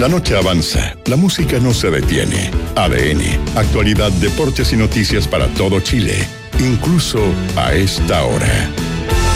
La noche avanza, la música no se detiene. ADN, actualidad, deportes y noticias para todo Chile, incluso a esta hora.